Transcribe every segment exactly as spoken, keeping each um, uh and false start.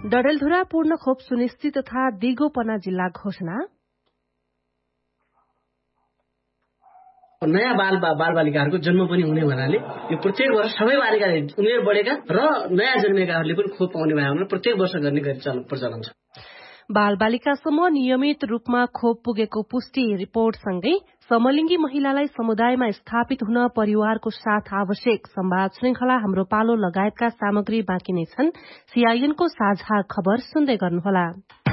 डडेलधुरा पूर्ण खोप सुनिश्चित तथा दिगोपना जिल्ला घोषणा। नयाँ बाल बाल बालिकाहरूको जन्म पनि हुने हुनाले यो प्रत्येक वर्ष सबै बालिका उमेर बढेका र नयाँ जन्मेकाहरूले पनि खोप पाउने भए भने प्रत्येक वर्ष गर्ने गरी प्रचलन छ। बाल बालिकासम्म नियमित रूपमा खोप पुगेको पुष्टि रिपोर्टसँगै समलिङ्गी महिलालाई समुदायमा स्थापित हुन परिवारको साथ आवश्यक संवाद श्रृंखला हाम्रो पालो लगायतका सामग्री बाँकी नै छन्। सीआईएनको साझा खबर सुन्दै गर्नुहोला।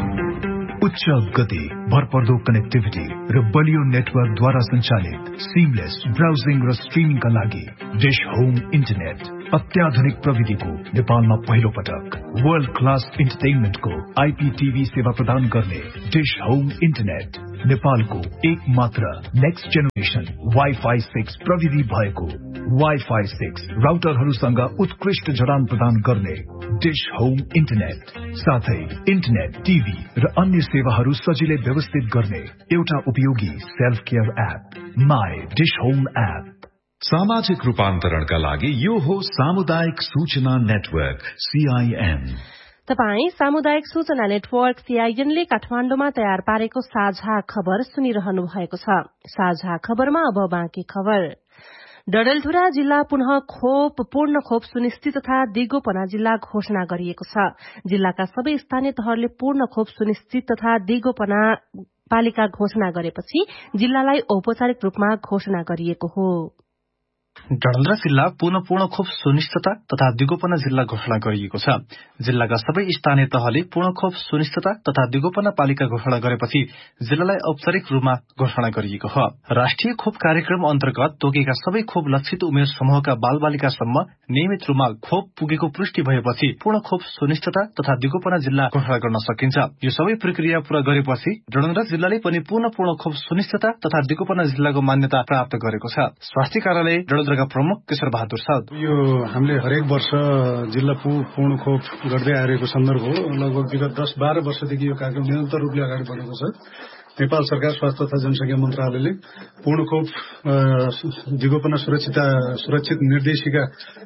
उच्च गति, भरपर्दो कनेक्टिभिटी र बलियो नेटवर्कद्वारा सञ्चालित सिमलेस ब्राउजिङ र स्ट्रिमिङका लागि डिश होम इन्टरनेट अत्याधुनिक प्रविधिको नेपालमा पहिलो पटक वर्ल्ड क्लास इन्टरटेनमेन्टको आईपीटीभी सेवा प्रदान गर्ने डिश होम इन्टरनेट नेपालको एक मात्र नेक्स्ट जेनेरेसन वाइफाई सिक्स प्रविधि भएको वाइफाई सिक्स राउटरहरूसँग उत्कृष्ट जडान प्रदान गर्ने डिश होम इन्टरनेट साथै इन्टरनेट, टिभी र अन्य सेवाहरू सजिलै व्यवस्थित गर्ने एउटा उपयोगी self care app my dish home app. सामाजिक रूपान्तरणका लागि यो हो सामुदायिक सूचना नेटवर्क सीआईएन। तपाई सामुदायिक सूचना नेटवर्क सीआईएनले काठमाडौँमा तयार पारेको साझा खबर सुनिरहनु भएको छ। साझा खबरमा अब बाँकी खबर। डडेलधुरा जिल्ला पुनः खोप पूर्ण खोप सुनिश्चित तथा दिगोपना जिल्ला घोषणा गरिएको छ। जिल्लाका सबै स्थानीय तहले पूर्ण खोप सुनिश्चित तथा दिगोपना पालिका घोषणा गरेपछि जिल्लालाई औपचारिक रूपमा घोषणा गरिएको हो। डडेलधुरा जिल्ला पुनः पूर्ण खोप सुनिश्चितता तथा दिगोपना जिल्ला घोषणा गरिएको छ। जिल्लाका सबै स्थानीय तहले पूर्ण खोप सुनिश्चितता तथा दिगोपना पालिका घोषणा गरेपछि जिल्लालाई औपचारिक रूपमा घोषणा गरिएको हो। राष्ट्रिय खोप कार्यक्रम अन्तर्गत तोकेका सबै खोप लक्षित उमेर समूहका बाल बालिकासम्म नियमित रूपमा खोप पुगेको पुष्टि भएपछि पूर्ण खोप सुनिश्चितता तथा दिगोपना जिल्ला घोषणा गर्न सकिन्छ। यो सबै प्रक्रिया पूरा गरेपछि डडेलधुरा जिल्लाले पनि पूर्ण पूर्ण खोप सुनिश्चितता तथा दिगोपना जिल्लाको मान्यता प्राप्त गरेको छ। स्वास्थ्य कार्यालय डडेलधुराका प्रमुख केशर बहादुर साउद, यो हामीले हरेक वर्ष जिल्ला पूर्ण खोप गर्दै आएको सन्दर्भ हो। लगभग विगत दस बाह्र वर्षदेखि यो कार्यक्रम निरन्तर रूपले अगाडि बढेको छ। नेपाल सरकार स्वास्थ्य तथा जनसंख्या मन्त्रालयले पूर्ण खोप दिगोपना सुरक्षित सुरक्षित निर्देशिका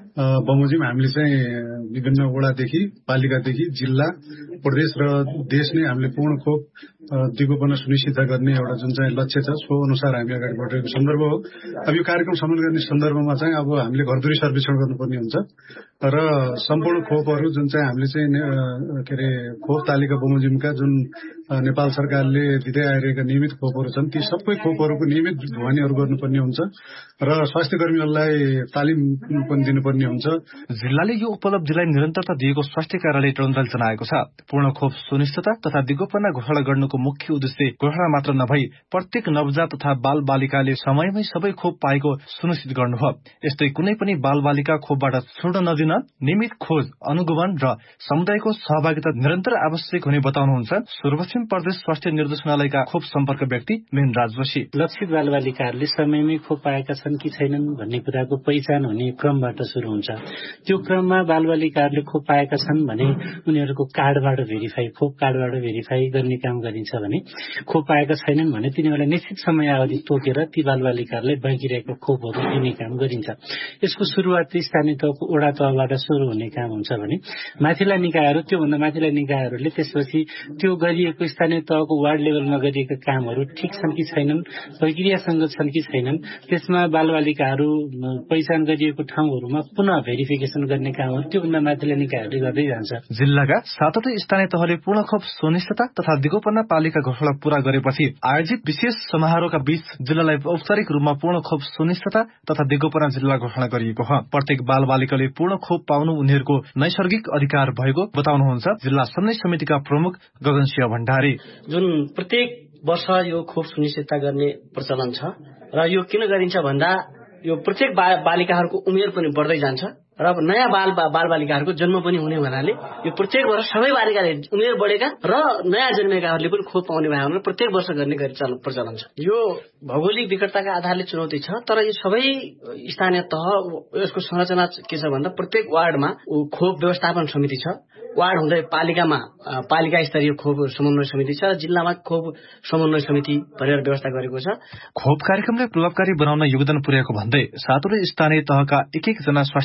बमोजिम हामीले चाहिँ विभिन्न वडादेखि पालिकादेखि जिल्ला प्रदेश र देश नै हामीले पूर्ण खोप दिगोपना सुनिश्चित गर्ने एउटा जुन चाहिँ लक्ष्य छ सो अनुसार हामी अगाडि बढेको सन्दर्भ हो। अब यो कार्यक्रम सम्पन्न गर्ने सन्दर्भमा चाहिँ अब हामीले घरधुरी सर्वेक्षण गर्नुपर्ने हुन्छ र सम्पूर्ण खोपहरू जुन चाहिँ हामीले चाहिँ के अरे खोप तालिका बमोजिमका जुन नेपाल सरकारले दिँदै आइरहेका नियमित खोपहरू छन् ती सबै खोपहरूको नियमित ढुवानीहरू गर्नुपर्ने हुन्छ र स्वास्थ्य कर्मीहरूलाई तालिम पनि दिनुपर्ने हुन्छ। जिल्लाले यो उपलब्धिलाई निरन्तरता दिएको स्वास्थ्य कार्यालय डडेलधुराले जनाएको छ। पूर्ण खोप सुनिश्चितता तथा दिगोपना घोषणा गर्नुको मुख्य उद्देश्य घोषणा मात्र नभई प्रत्येक नवजात तथा बाल बालिकाले समयमै सबै खोप पाएको सुनिश्चित गर्नु हो। यस्तै कुनै पनि बाल बालिका खोपबाट छुट्न नदिन नियमित खोज, अनुगमन र समुदायको सहभागिता निरन्तर आवश्यक हुने बताउनुहुन्छ सुदूरपश्चिम प्रदेश स्वास्थ्य निर्देशनालयका खोप सम्पर्क व्यक्ति मेन राजवशी। लक्षित बाल बालिकाहरूले समयमै खोप पाएका छन् कि छैनन् भन्ने कुराको पहिचान हुने क्रमबाट सुरु हुन्छ। त्यो क्रममा बाल बालिकाहरूले खोप पाएका छन् भने उनीहरूको कार्डबाट भेरिफाई खोप कार्डबाट भेरिफाई गर्ने काम गरिन्छ भने खोप पाएका छैनन् भने तिनीहरूलाई निश्चित समयावधि तोकेर ती बाल बालिकाहरूलाई बाँकी रहेको खोपहरू दिने काम गरिन्छ। यसको सुरुवात स्थानीय तहको वडा तहबाट सुरु हुने काम हुन्छ भने माथिल्ला निकायहरू त्योभन्दा माथिल्ला निकायहरूले त्यसपछि त्यो गरिएको स्थानीय तहको वार्ड लेभलमा गरिएका कामहरू ठिक छन् कि छैनन्, प्रक्रियासँग छन् कि छैनन्, त्यसमा बालबालिकाहरू पहिचान गरिएको ठाउँहरूमा पुनः भेरिफिकेसन गर्ने कामहरू त्योभन्दा माथिल्ला निकायहरूले गर्दै जान्छ। जिल्लाका सातवटै स्थानीय तहले पूर्ण खोप सुनिश्चितता तथा दिगोपना पालिका घोषणा पूरा गरेपछि आयोजित विशेष समारोहका बीच जिल्लालाई औपचारिक रूपमा पूर्ण खोप सुनिश्चितता तथा दिगोपना जिल्ला घोषणा गरिएको हो। प्रत्येक बाल बालिकाले पूर्ण खोप पाउनु उनीहरूको नैसर्गिक अधिकार भएको बताउनुहुन्छ जिल्ला समन्वय समितिका प्रमुख गगनसिंह भण्डारी। जुन प्रत्येक वर्ष यो खोप सुनिश्चितता गर्ने प्रचलन छ र यो किन गरिन्छ भन्दा यो प्रत्येक बालिकाहरूको उमेर पनि बढ्दै जान्छ र नयाँ बाल बाल बालिकाहरूको जन्म पनि हुने हुनाले यो प्रत्येक वर्ष सबै बालिकाले उमेर बढेका र नयाँ जन्मेकाहरूले पनि खोप पाउने भए भने प्रत्येक वर्ष गर्ने गरी प्रचलन छ। यो भौगोलिक विकटताका आधारले चुनौती छ तर यो सबै स्थानीय तह यसको संरचना के छ भन्दा प्रत्येक वार्डमा खोप व्यवस्थापन समिति छ। वार्ड हुँदै पालिकामा पालिका स्तरीय खोप समन्वय समिति छ र जिल्लामा खोप समन्वय समिति भनेर व्यवस्था गरेको छ। खोप कार्यक्रमलाई प्रभावकारी बनाउन योगदान पुर्याएको भन्दै सातवटै स्थानीय तहका एक एकजना स्वास्थ्य कर्मीलाई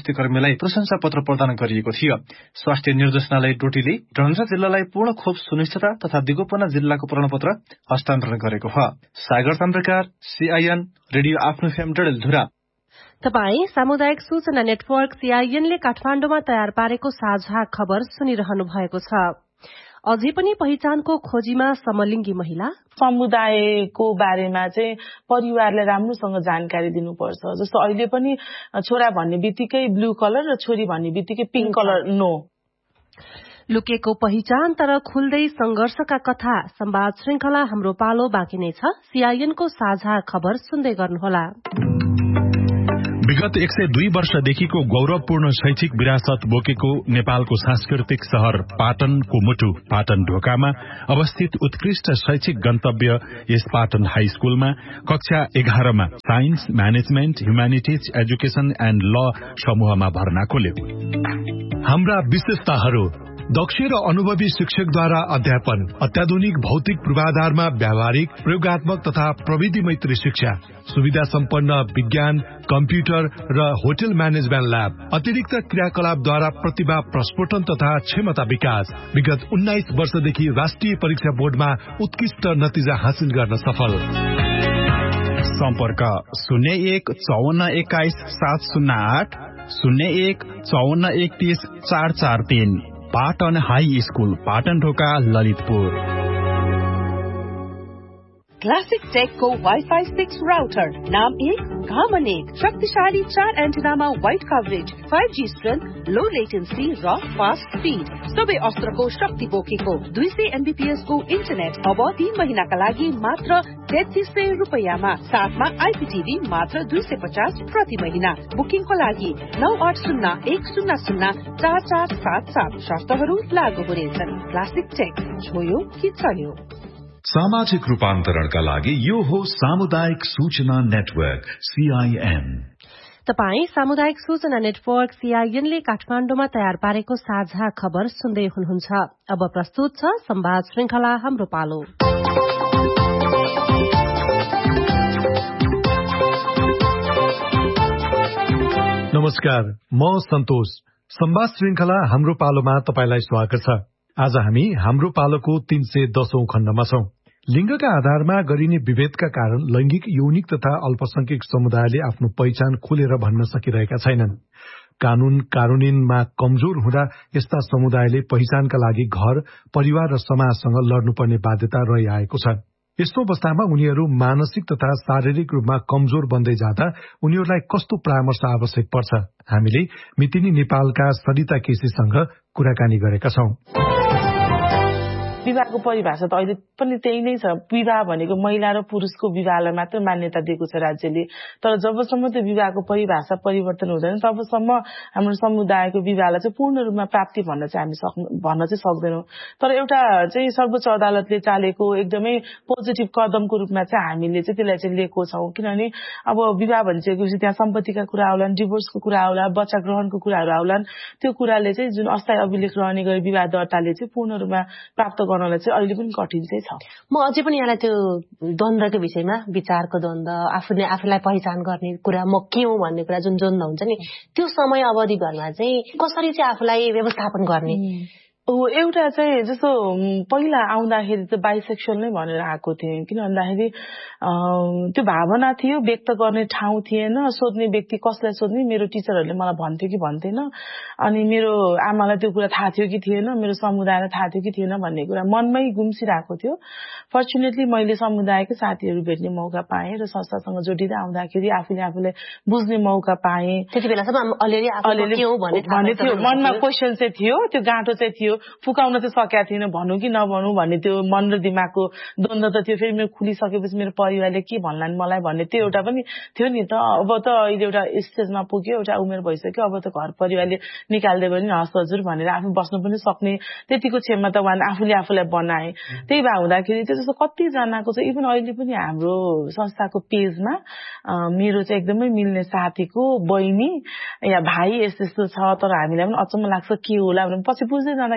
जिल्लालाई प्रशंसा पत्र प्रदान गरिएको थियो। स्वास्थ्य निर्देशनालय डोटीले डडेलधुरा जिल्लालाई पूर्ण खोप सुनिश्चितता तथा दिगोपना जिल्लाको प्रमाणपत्र हस्तान्तरण गरेको हो। सागर ताम्रकार, सीआईएन रेडियो आफ्नो फेम डडेलधुरा। तपाई सामुदायिक सूचना नेटवर्क सीआईएनले काठमाडौँमा तयार पारेको साझा खबर सुनिरहनु भएको छ। अझै पनि पहिचानको खोजीमा समलिङ्गी महिला। समुदायको बारेमा चाहिँ परिवारलाई राम्रोसँग जानकारी दिनुपर्छ। जस्तो अहिले पनि छोरा भन्ने बित्तिकै ब्लू कलर र छोरी भन्ने बित्तिकै पिङ्क कलर नो। लुकेको पहिचान तर खुल्दै संघर्षका कथा संवाद श्रृंखला हाम्रो पालो बाँकी नै छ। सीआईएनको साझा खबर सुन्दै गर्नुहोला। विगत एक सय दुई वर्षदेखिको गौरवपूर्ण शैक्षिक विरासत बोकेको नेपालको सांस्कृतिक शहर पाटनको मुटु पाटन ढोकामा अवस्थित उत्कृष्ट शैक्षिक गन्तव्य यस पाटन हाई स्कूलमा कक्षा एघारमा science, management, humanities, education and ल समूहमा भर्ना खोल्यो। हाम्रा विशेषताहरू: दक्ष र अनुभवी शिक्षकद्वारा अध्यापन, अत्याधुनिक भौतिक पूर्वाधारमा व्यावहारिक, प्रयोगात्मक तथा प्रविधि मैत्री शिक्षा, सुविधा सम्पन्न विज्ञान, कम्प्युटर र होटल म्यानेजमेन्ट ल्याब, अतिरिक्त क्रियाकलापद्वारा प्रतिभा प्रस्फोटन तथा क्षमता विकास। विगत उन्नाइस वर्षदेखि राष्ट्रिय परीक्षा बोर्डमा उत्कृष्ट नतिजा हासिल गर्न सफल। सम्पर्क शून्य एक चौवन्न एक्काइस सात शून्य आठ शून्य एक चौवन्न एकतीस चार चार तीन। पाटन हाई स्कूल, पाटन ढोका, Lalitpur. Classic टेकको wifi six router, नाम एक, काम अनेक, शक्तिशाली चार एन्टेनामा wide coverage, five G strength, लो लेटेन्सी र फास्ट स्पीड, सबै अस्त्रको शक्ति बोकेको दुई सय एमबीपीएस को इन्टरनेट अब तीन महिनाका लागि मात्र तेत्तीस सय रुपियाँमा, साथमा आइपीटीभी मात्र दुई सय पचास प्रति महिना। बुकिङको लागि नौ आठ शून्य एक शून्य शून्य चार चार सात सात। शर्तहरू लागू हुनेछन्। क्लासिक टेक, छोयो कि चल्यो। सामाजिक रूपान्तरणका लागि यो हो सामुदायिक सूचना नेटवर्क सीआईएन। तपाई सामुदायिक सूचना नेटवर्क सीआईएनले काठमाडौँमा तयार पारेको साझा खबर सुन्दै हुनुहुन्छ। अब प्रस्तुत छ संवाद श्रृंखला हाम्रो पालो। नमस्कार, म सन्तोष। संवाद श्रृंखला हाम्रो पालोमा तपाईलाई स्वागत छ। आज हामी हाम्रो पालोको तीन सय दशौं खण्डमा छौं। लिंगका आधारमा गरिने विभेदका कारण लैंगिक, यौनिक तथा अल्पसंख्यक समुदायले आफ्नो पहिचान खुलेर भन्न सकिरहेका छैनन्। कानून कानूनीनमा कमजोर हुँदा यस्ता समुदायले पहिचानका लागि घर, परिवार र समाजसँग लड्नुपर्ने बाध्यता रहिआएको छ। यस्तो अवस्थामा उनीहरू मानसिक तथा शारीरिक रूपमा कमजोर बन्दै जाँदा उनीहरूलाई कस्तो परामर्श आवश्यक पर्छ? हामीले मितिनी नेपालका सरिता केसीसँग कुराकानी गरेका छौं। विवाहको परिभाषा त अहिले पनि त्यही नै छ। विवाह भनेको महिला र पुरुषको विवाहलाई मात्र मान्यता दिएको छ राज्यले। तर जबसम्म त्यो विवाहको परिभाषा परिवर्तन हुँदैन तबसम्म हाम्रो समुदायको विवाहलाई चाहिँ पूर्ण रूपमा प्राप्ति भन्न चाहिँ हामी सक्नु भन्न चाहिँ सक्दैनौँ। तर एउटा चाहिँ सर्वोच्च अदालतले चालेको एकदमै पोजिटिभ कदमको रूपमा चाहिँ हामीले चाहिँ त्यसलाई चाहिँ लिएको छौँ। किनभने अब विवाह भनिसकेपछि त्यहाँ सम्पत्तिका कुरा आउलान्, डिभोर्सको कुरा आउला, बच्चा ग्रहणको कुराहरू आउलान्। त्यो कुराले चाहिँ जुन अस्थायी अभिलेख रहने गरी विवाह दर्ताले चाहिँ पूर्ण रूपमा प्राप्त गर्नलाई चाहिँ अहिले पनि कठिन चाहिँ छ। म अझै पनि यहाँलाई त्यो द्वन्द्वको विषयमा, विचारको द्वन्द्व, आफूले आफूलाई पहिचान गर्ने कुरा, म के हुँ भन्ने कुरा जुन द्वन्द्व हुन्छ नि, त्यो समय अवधिभरमा चाहिँ कसरी चाहिँ आफूलाई व्यवस्थापन गर्ने? एउटा चाहिँ जस्तो पहिला आउँदाखेरि त बाइसेक्सुअल नै भनेर आएको थिएँ। किन भन्दाखेरि त्यो भावना थियो, व्यक्त गर्ने ठाउँ थिएन, सोध्ने व्यक्ति कसलाई सोध्ने, मेरो टिचरहरूले मलाई भन्थ्यो कि भन्थेन, अनि मेरो आमालाई त्यो कुरा थाहा थियो कि थिएन, मेरो समुदायलाई थाहा थियो कि थिएन भन्ने कुरा मनमै गुम्सिरहेको थियो। फर्चुनेटली मैले समुदायकै साथीहरू भेट्ने मौका पाएँ र संस्थासँग जोडिँदै आउँदाखेरि आफूले आफूलाई बुझ्ने मौका पाएँ। त्यति बेलासम्म अलिअलि भन्ने थियो, मनमा क्वेसन चाहिँ थियो, त्यो गाँठो चाहिँ थियो, फुकाउन चाहिँ सकेका थिएन, भनौँ कि नभनौँ भन्ने त्यो मन र दिमागको द्वन्द्व त थियो। फेरि मेरो खुलिसकेपछि मेरो परिवारले के भन्लान् मलाई भन्ने त्यो एउटा पनि थियो नि त। अब त अहिले एउटा स्टेजमा पुग्यो, एउटा उमेर भइसक्यो, अब त घर परिवारले निकाल्दै पनि हस् हजुर भनेर आफू बस्नु पनि सक्ने त्यतिको क्षमता उहाँले आफूले आफूलाई बनाए। त्यही भए हुँदाखेरि चाहिँ जस्तो कतिजनाको चाहिँ इभन अहिले पनि हाम्रो संस्थाको पेजमा मेरो चाहिँ एकदमै मिल्ने साथीको बहिनी या भाइ यस्तो यस्तो छ, तर हामीलाई पनि अचम्म लाग्छ के होला भने पछि बुझ्दै जाँदाखेरि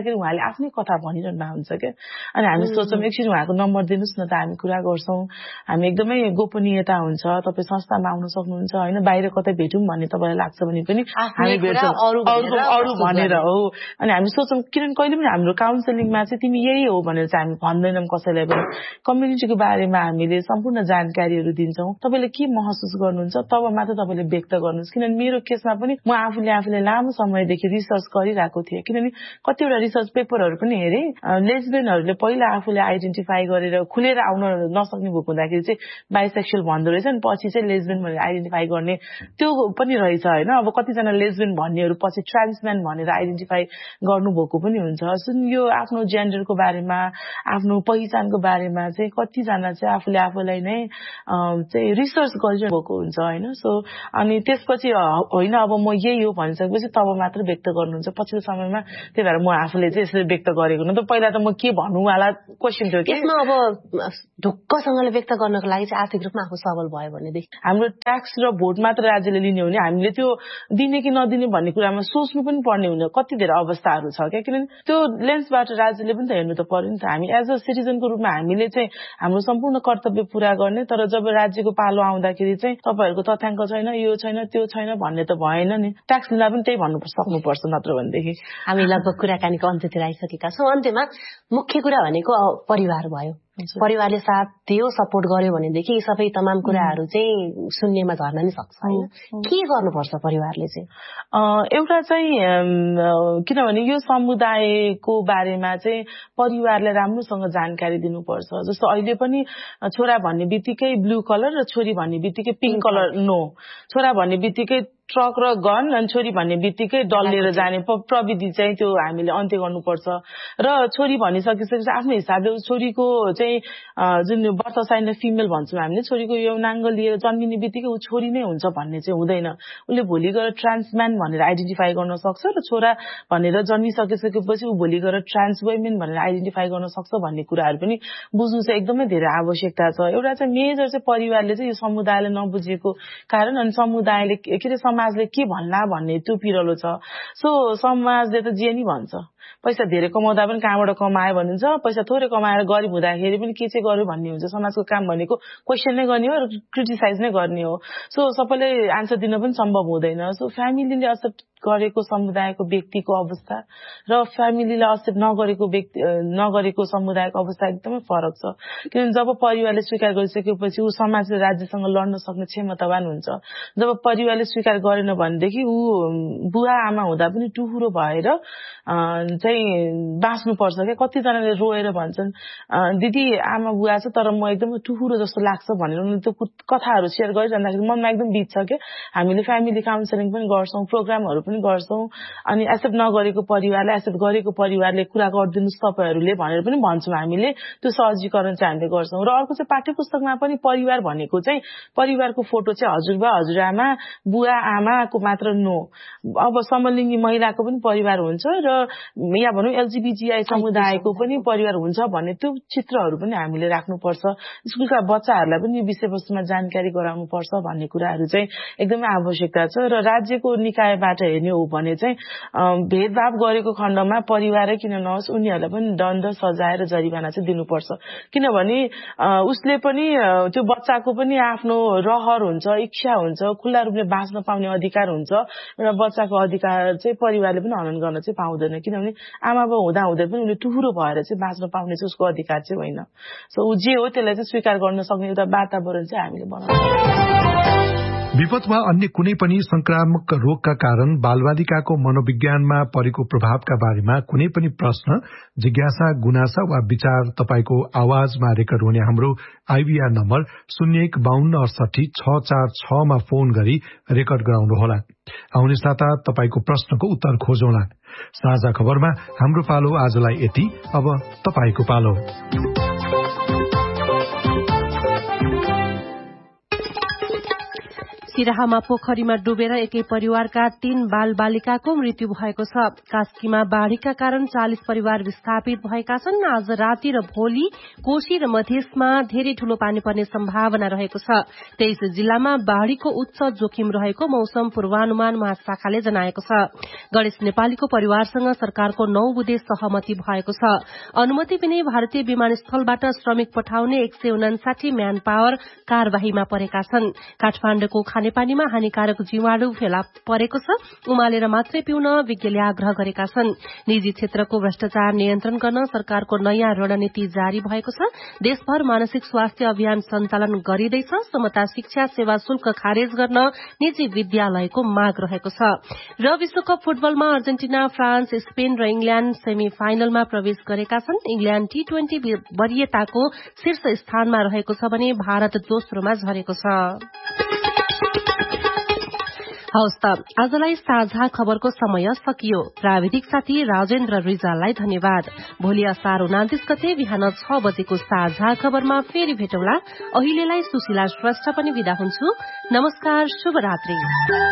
गर्दाखेरि उहाँले आफ्नै कथा भनिरहनु हुन्छ क्या अनि हामी सोच्छौँ एकछिन उहाँको नम्बर दिनुहोस् न त हामी कुरा गर्छौँ हामी एकदमै गोपनीयता हुन्छ तपाईँ संस्थामा आउन सक्नुहुन्छ होइन बाहिर कतै भेटौँ भन्ने तपाईँलाई लाग्छ भने पनि हामी भेट्छौँ अरू भनेर हो अनि हामी सोच्छौँ किनभने कहिले पनि हाम्रो काउन्सिलिङमा चाहिँ तिमी यही हो भनेर चाहिँ हामी भन्दैनौँ कसैलाई पनि कम्युनिटीको बारेमा हामीले सम्पूर्ण जानकारीहरू दिन्छौँ तपाईँले के महसुस गर्नुहुन्छ तब मात्र तपाईँले व्यक्त गर्नुहोस् किनभने मेरो केसमा पनि म आफूले आफूले लामो समयदेखि रिसर्च गरिरहेको थिएँ किनभने कतिवटा रिसर्च पेपरहरू पनि हेरेँ लेस्बियनहरूले पहिला आफूले आइडेन्टिफाई गरेर खुलेर आउन नसक्ने भएको हुँदाखेरि चाहिँ बाइसेक्सुअल भन्दो रहेछ अनि पछि चाहिँ लेस्बियन भनेर आइडेन्टिफाई गर्ने त्यो पनि रहेछ होइन अब कतिजना लेस्बियन भन्नेहरू पछि ट्रान्सम्यान भनेर आइडेन्टिफाई गर्नुभएको पनि हुन्छ सुन यो आफ्नो जेन्डरको बारेमा आफ्नो पहिचानको बारेमा चाहिँ कतिजना चाहिँ आफूले आफूलाई नै चाहिँ रिसर्च गरिरहेको हुन्छ होइन सो अनि त्यसपछि होइन अब म यही हो भनिसकेपछि तब मात्र व्यक्त गर्नुहुन्छ पछिल्लो समयमा त्यही भएर म आफूले चाहिँ यसरी व्यक्त गरेको न त पहिला त म के भन्नु वाला क्वेसन थियो कि यसमा अब ढुक्कसँगले व्यक्त गर्नको लागि चाहिँ आर्थिक रूपमा आफू सबल भयो भनेदेखि हाम्रो ट्याक्स र भोट मात्र राज्यले लिने हो भने हामीले त्यो दिने कि नदिने भन्ने कुरामा सोच्नु पनि पर्ने हुने कति धेरै अवस्थाहरू छ क्या किनभने त्यो लेन्सबाट राज्यले पनि त हेर्नु त पर्यो नि त हामी एज अ सिटिजनको रूपमा हामीले चाहिँ हाम्रो सम्पूर्ण कर्तव्य पूरा गर्ने तर जब राज्यको पालो आउँदाखेरि चाहिँ तपाईँहरूको तथ्याङ्क छैन यो छैन त्यो छैन भन्ने त भएन नि ट्याक्स लिँदा पनि त्यही भन्नु सक्नुपर्छ नत्र भनेदेखि हामी लगभग कुराकानीको अन्त्यतिर आइसकेका छौँ अन्त्यमा मुख्य कुरा भनेको परिवार भयो परिवारले साथ दियो सपोर्ट गर्यो भनेदेखि यी सबै तमाम कुराहरू चाहिँ शून्यमा झर्न नै सक्छ होइन के गर्नुपर्छ परिवारले चाहिँ एउटा चाहिँ किनभने यो समुदायको बारेमा चाहिँ परिवारले राम्रोसँग जानकारी दिनुपर्छ जस्तो अहिले पनि छोरा भन्ने बित्तिकै ब्लू कलर र छोरी भन्ने बित्तिकै पिङ्क कलर नो छोरा भन्ने बित्तिकै ट्रक र गन अनि छोरी भन्ने बित्तिकै डल्लेर जाने प्रविधि चाहिँ त्यो हामीले अन्त्य गर्नुपर्छ र छोरी भनिसकिसकेपछि आफ्नो हिसाबले छोरीको चाहिँ जुन बर्थ साइन फिमेल भन्छौँ हामीले छोरीको यौनाङ्ग लिएर जन्मिने बित्तिकै ऊ छोरी नै हुन्छ भन्ने चाहिँ हुँदैन उसले भोलि गएर ट्रान्सम्यान भनेर आइडेन्टिफाई गर्न सक्छ र छोरा भनेर जन्मिसकिसकेपछि ऊ भोलि गएर ट्रान्स वुमेन भनेर आइडेन्टिफाई गर्न सक्छ भन्ने कुराहरू पनि बुझ्नु चाहिँ एकदमै धेरै आवश्यकता छ एउटा चाहिँ मेजर चाहिँ परिवारले चाहिँ यो समुदायले नबुझेको कारण अनि समुदायले के अरे समाजले के भन्ला भन्ने त्यो पिरलो छ सो समाजले त जे नि भन्छ पैसा धेरै कमाउँदा पनि कहाँबाट कमायो भनिन्छ पैसा थोरै कमाएर गरिब हुँदाखेरि पनि के चाहिँ गर्यो भन्ने हुन्छ समाजको काम भनेको क्वेसन नै गर्ने हो र क्रिटिसाइज नै गर्ने हो सो सबैले आन्सर दिन पनि सम्भव हुँदैन सो फ्यामिलीले एक्सेप्ट गरेको समुदायको व्यक्तिको अवस्था र फ्यामिलीले एक्सेप्ट नगरेको व्यक्ति नगरेको समुदायको अवस्था एकदमै फरक छ किनभने जब परिवारले स्वीकार गरिसकेपछि ऊ समाज र राज्यसँग लड्न सक्ने क्षमतावान हुन्छ जब परिवारले स्वीकार गरेन भनेदेखि ऊ बुवा आमा हुँदा पनि टुहुरो भएर चाहिँ बाँच्नुपर्छ क्या कतिजनाले रोएर भन्छन् दिदी आमा बुवा छ तर म एकदमै टुहुरो जस्तो लाग्छ भनेर उनीहरूले त्यो कथाहरू सेयर गरिरहँदाखेरि मनमा एकदम बित्छ क्या हामीले फ्यामिली काउन्सिलिङ पनि गर्छौँ प्रोग्रामहरू पनि गर्छौँ अनि एक्सेप्ट नगरेको परिवारलाई एक्सेप्ट गरेको परिवारले कुरा गरिदिनुहोस् तपाईँहरूले भनेर पनि भन्छौँ हामीले त्यो सहजीकरण चाहिँ हामीले गर्छौँ र अर्को चाहिँ पाठ्य पुस्तकमा पनि परिवार भनेको चाहिँ परिवारको फोटो चाहिँ हजुरबा हजुरआमा बुवा आमाको मात्र नो अब समलिङ्गी महिलाको पनि परिवार हुन्छ र या भनौँ एलजिबिटिआई समुदायको पनि परिवार हुन्छ भन्ने त्यो चित्रहरू पनि हामीले राख्नुपर्छ स्कुलका बच्चाहरूलाई पनि विषयवस्तुमा जानकारी गराउनुपर्छ भन्ने कुराहरू चाहिँ एकदमै आवश्यकता छ र राज्यको निकायबाट हेर्ने हो भने चाहिँ भेदभाव गरेको खण्डमा परिवारै किन नहोस् उनीहरूलाई पनि दण्ड सजाय र जरिवाना चाहिँ दिनुपर्छ किनभने उसले पनि त्यो बच्चाको पनि आफ्नो रहर हुन्छ इच्छा हुन्छ खुल्ला रूपले बाँच्न पाउने अधिकार हुन्छ र बच्चाको अधिकार चाहिँ परिवारले पनि हनन गर्न चाहिँ पाउँदैन किनभने आमा बाउ हुँदा हुँदै पनि उसले टुहुरो भएर चाहिँ बाँच्न पाउने चाहिँ उसको अधिकार चाहिँ होइन सो ऊ जे हो त्यसलाई चाहिँ स्वीकार गर्न सक्ने एउटा वातावरण चाहिँ हामीले बनाउनु विपद वा अन्य कुनै पनि संक्रामक रोगका कारण बालबालिकाको मनोविज्ञानमा परेको प्रभावका बारेमा कुनै पनि प्रश्न जिज्ञासा गुनासा वा विचार तपाईको आवाजमा रेकर्ड हुने हाम्रो आइभीआर नम्बर शून्य एक बाहन्न अडसठी छ चार छ मा फोन गरी रेकर्ड गराउनुहोला आउने साता तपाईको प्रश्नको उत्तर खोजौँला साझा खबरमा हाम्रो पालो आजलाई यति अब तपाईको पालो सिराहामा पोखरीमा डुबेर एकै परिवारका तीन बाल बालिकाको मृत्यु भएको छ। कास्कीमा बाढ़ीका कारण चालिस परिवार विस्थापित भएका छन्। आज राति र भोलि कोशी र मधेसमा धेरै ठूलो पानी पर्ने सम्भावना रहेको छ। तेइस जिल्लामा बाढ़ीको उच्च जोखिम रहेको मौसम पूर्वानुमान महाशाखाले जनाएको छ। गणेश नेपालीको परिवारसँग सरकारको नौ बुधे सहमति भएको छ। अनुमति बिनै भारतीय विमानस्थलबाट श्रमिक पठाउने एक सय उनासाठी म्यान पावर कार्यवाहीमा परेका छन्। काठमाडौँको खानेपानीमा हानिकारक जीवाणु फेला परेको छ। उमालेर मात्रै पिउन विज्ञले आग्रह गरेका छन्। निजी क्षेत्रको भ्रष्टाचार नियन्त्रण गर्न सरकारको नयाँ रणनीति जारी भएको छ। देशभर मानसिक स्वास्थ्य अभियान सञ्चालन गरिँदैछ। समता शिक्षा सेवा शुल्क खारेज गर्न निजी विद्यालयको माग रहेको छ। र विश्वकप फुटबलमा अर्जेन्टिना, फ्रान्स, स्पेन र इंग्ल्याण्ड सेमी फाइनलमा प्रवेश गरेका छन्। इंग्ल्याण्ड टी ट्वेन्टी वरियताको शीर्ष स्थानमा रहेको छ भने भारत दोस्रोमा झरेको छ। हवस् त आजलाई साझा खबरको समय सकियो। प्राविधिक साथी राजेन्द्र रिजाललाई धन्यवाद। भोलि असार उनातिस गते बिहान छ बजेको साझा खबरमा फेरि भेटौँला। अहिलेलाई सुशीला श्रेष्ठ पनि विदा हुन्छु। नमस्कार, शुभरात्रि।